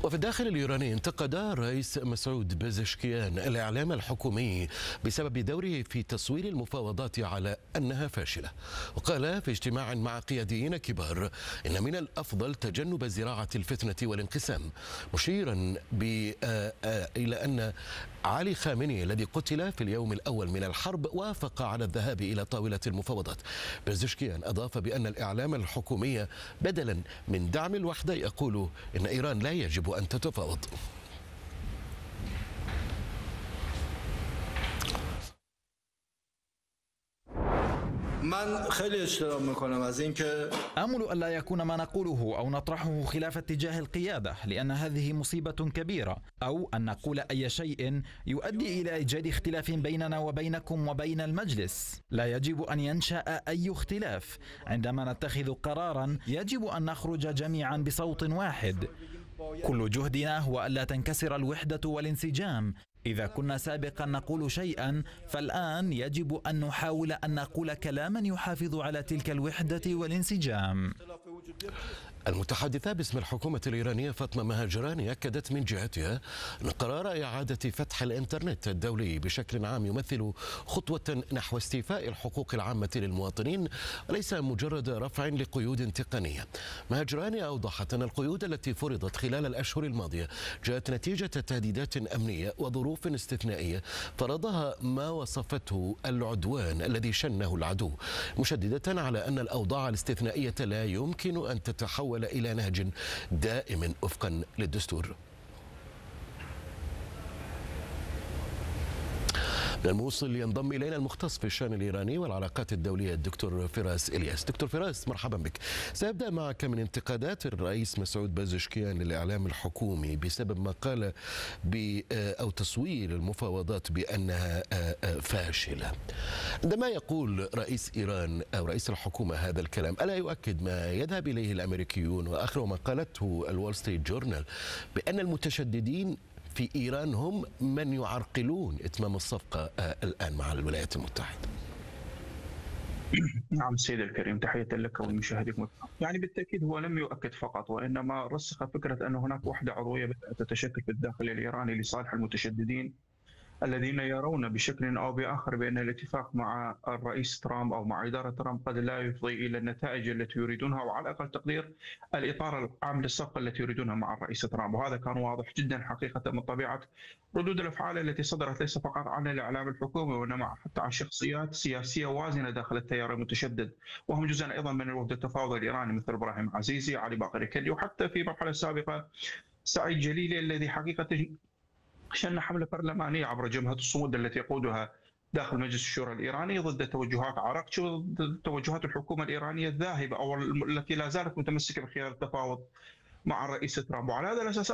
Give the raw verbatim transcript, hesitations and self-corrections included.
وفي الداخل الإيراني انتقد الرئيس مسعود بزشكيان الإعلام الحكومي بسبب دوره في تصوير المفاوضات على أنها فاشلة. وقال في اجتماع مع قياديين كبار إن من الأفضل تجنب زراعة الفتنة والانقسام، مشيرا إلى أن علي خامنئي الذي قتل في اليوم الأول من الحرب وافق على الذهاب إلى طاولة المفاوضات. بزشكيان أضاف بأن الإعلام الحكومي بدلا من دعم الوحدة يقول إن إيران لا يجب أن تتفاوض. من خیلی اشتباه میکنم از اینکه آمل ألا يكون ما نقوله أو نطرحه خلاف اتجاه القيادة، لأن هذه مصيبة كبيرة، أو أن نقول أي شيء يؤدي إلى إيجاد اختلاف بيننا وبينكم وبين المجلس. لا يجب أن ينشأ أي اختلاف. عندما نتخذ قرارا يجب أن نخرج جميعا بصوت واحد. كل جهدنا هو ألا تنكسر الوحدة والانسجام. إذا كنا سابقا نقول شيئا، فالآن يجب أن نحاول أن نقول كلاما يحافظ على تلك الوحدة والانسجام. المتحدثة باسم الحكومة الإيرانية فاطمة مهاجراني أكدت من جهتها أن قرار إعادة فتح الإنترنت الدولي بشكل عام يمثل خطوة نحو استيفاء الحقوق العامة للمواطنين وليس مجرد رفع لقيود تقنية. مهاجراني أوضحت أن القيود التي فرضت خلال الأشهر الماضية جاءت نتيجة تهديدات أمنية وظروف استثنائية فرضها ما وصفته العدوان الذي شنه العدو، مشددة على أن الأوضاع الاستثنائية لا يمكن أن تتحول إلى نهج دائم وفقا للدستور. من الموصل ينضم إلينا المختص في الشأن الإيراني والعلاقات الدولية الدكتور فراس إلياس. دكتور فراس، مرحبا بك. سأبدأ معك من انتقادات الرئيس مسعود بزشكيان للإعلام الحكومي بسبب ما قال ب أو تصوير المفاوضات بأنها فاشلة. عندما يقول رئيس إيران أو رئيس الحكومة هذا الكلام، ألا يؤكد ما يذهب إليه الأمريكيون وآخر ما قالته الول ستريت جورنال بأن المتشددين في إيران هم من يعرقلون إتمام الصفقة الآن مع الولايات المتحدة؟ نعم سيد الكريم، تحية لك ولمشاهديكم. يعني بالتأكيد هو لم يؤكد فقط، وإنما رسخ فكرة أن هناك وحدة عضوية بدأت تتشكل في الداخل الإيراني لصالح المتشددين الذين يرون بشكل أو بآخر بأن الاتفاق مع الرئيس ترامب أو مع إدارة ترامب قد لا يفضي إلى النتائج التي يريدونها، وعلى أقل تقدير الإطار العام للصفقة التي يريدونها مع الرئيس ترامب. وهذا كان واضح جدا حقيقة من طبيعة ردود الأفعال التي صدرت ليس فقط عن الإعلام الحكومي وإنما حتى عن شخصيات سياسية وازنة داخل التيار المتشدد، وهم جزء أيضا من الوفد التفاوضي الإيراني مثل إبراهيم عزيزي، علي باقر كلي، وحتى في مرحلة سابقة سعيد جليلي الذي حقيقة شن حملة برلمانية عبر جبهة الصمود التي يقودها داخل مجلس الشورى الإيراني ضد توجهات عراقتشي وضد توجهات الحكومة الإيرانية الذاهبة أو التي لا زالت متمسكة بخيار التفاوض مع الرئيس ترامب. وعلى هذا الأساس